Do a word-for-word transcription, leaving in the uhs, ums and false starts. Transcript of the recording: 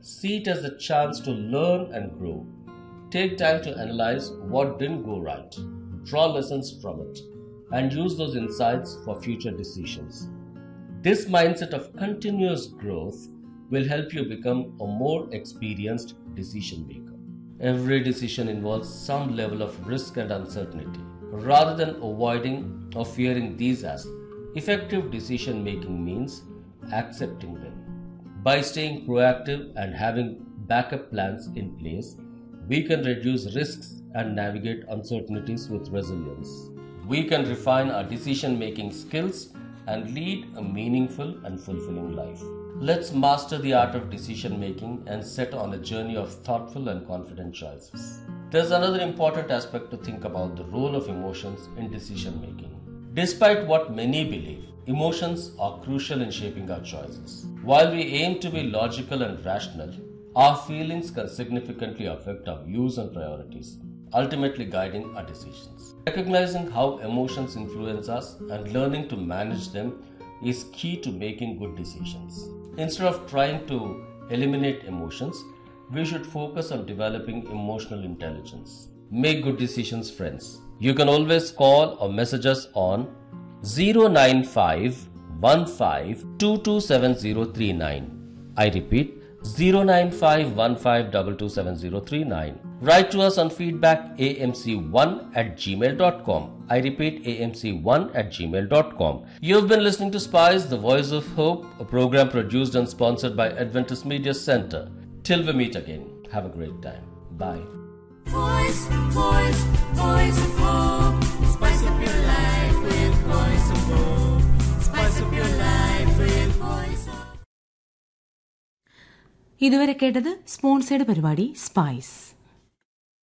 See it as a chance to learn and grow. Take time to analyze what didn't go right, draw lessons from it, and use those insights for future decisions. This mindset of continuous growth will help you become a more experienced decision maker. Every decision involves some level of risk and uncertainty. Rather than avoiding or fearing these aspects, effective decision making means accepting them. By staying proactive and having backup plans in place, we can reduce risks and navigate uncertainties with resilience. We can refine our decision-making skills and lead a meaningful and fulfilling life. Let's master the art of decision-making and set on a journey of thoughtful and confident choices. There's another important aspect to think about: the role of emotions in decision-making. Despite what many believe, emotions are crucial in shaping our choices. While we aim to be logical and rational, our feelings can significantly affect our views and priorities, ultimately guiding our decisions. Recognizing how emotions influence us and learning to manage them is key to making good decisions. Instead of trying to eliminate emotions, we should focus on developing emotional intelligence. Make good decisions, friends. You can always call or message us on zero nine five one five two two seven zero three nine. I repeat, zero nine five one five two two seven zero three nine. Write to us on feedback a m c one at gmail dot com. I repeat, a m c one at gmail dot com. You've been listening to Spice, the Voice of Hope, a program produced and sponsored by Adventist Media Center. Till we meet again, have a great time. Bye. Voice, voice, voice of hope. Spice up your life with Voice of Hope. Spice up your life with Voice of Hope. ഇതുവരെ കേട്ടത് sponsored പരിപാടി spice.